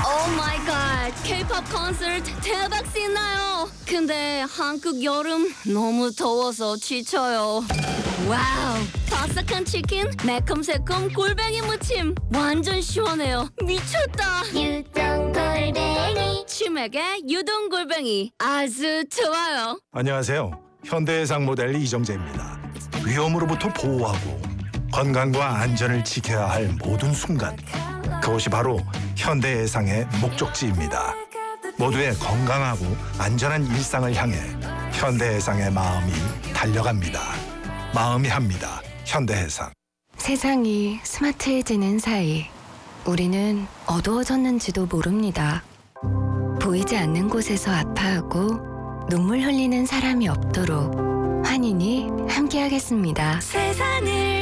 오 마이 갓, K-pop 콘서트 대박 신나요. 근데 한국 여름 너무 더워서 지쳐요. 와우, 바삭한 치킨, 매콤새콤 골뱅이 무침 완전 시원해요. 미쳤다. 유동 골뱅이. 치맥에 유동 골뱅이 아주 좋아요. 안녕하세요. 현대해상 모델 이정재입니다. 위험으로부터 보호하고 건강과 안전을 지켜야 할 모든 순간, 그것이 바로 현대해상의 목적지입니다. 모두의 건강하고 안전한 일상을 향해 현대해상의 마음이 달려갑니다. 마음이 합니다. 현대해상. 세상이 스마트해지는 사이 우리는 어두워졌는지도 모릅니다. 보이지 않는 곳에서 아파하고 눈물 흘리는 사람이 없도록 환인이 함께하겠습니다. 세상을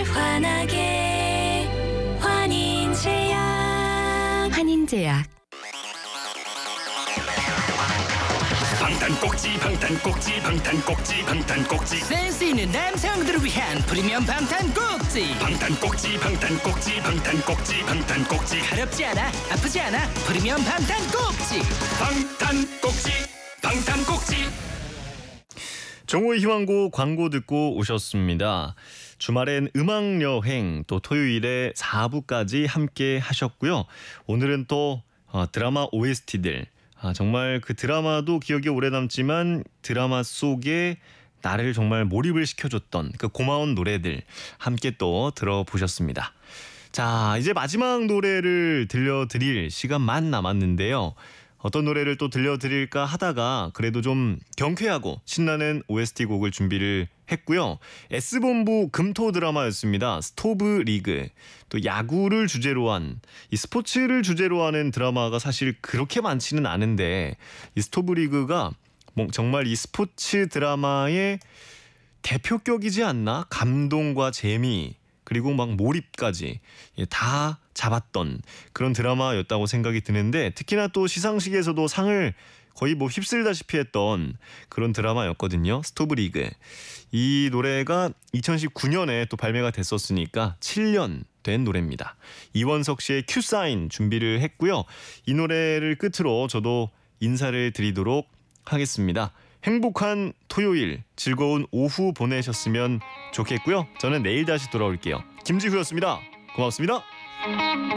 환하게 환인제약. 환인제약. 방탄꼭지 방탄꼭지 방탄꼭지 방탄꼭지 센스 있는 남성들을 위한 프리미엄 방탄꼭지. 방탄꼭지 방탄꼭지 방탄꼭지 방탄꼭지 가렵지 않아, 아프지 않아. 프리미엄 방탄꼭지. 방탄꼭지 방탄꼭지. 정오의 희망고 광고 듣고 오셨습니다. 주말엔 음악여행, 또 토요일에 4부까지 함께 하셨고요. 오늘은 또 드라마 OST들, 정말 그 드라마도 기억에 오래 남지만 드라마 속에 나를 정말 몰입을 시켜줬던 그 고마운 노래들 함께 또 들어보셨습니다. 자, 이제 마지막 노래를 들려드릴 시간만 남았는데요. 어떤 노래를 또 들려드릴까 하다가 그래도 좀 경쾌하고 신나는 OST 곡을 준비를 했고요. S본부 금토 드라마였습니다. 스토브 리그. 또 야구를 주제로 한, 이 스포츠를 주제로 하는 드라마가 사실 그렇게 많지는 않은데 이 스토브 리그가 정말 이 스포츠 드라마의 대표격이지 않나? 감동과 재미, 그리고 막 몰입까지 다 잡았던 그런 드라마였다고 생각이 드는데, 특히나 또 시상식에서도 상을 거의 휩쓸다시피 했던 그런 드라마였거든요. 스토브 리그. 이 노래가 2019년에 또 발매가 됐었으니까 7년 된 노래입니다. 이원석 씨의 큐사인 준비를 했고요. 이 노래를 끝으로 저도 인사를 드리도록 하겠습니다. 행복한 토요일, 즐거운 오후 보내셨으면 좋겠고요. 저는 내일 다시 돌아올게요. 김지후였습니다. 고맙습니다.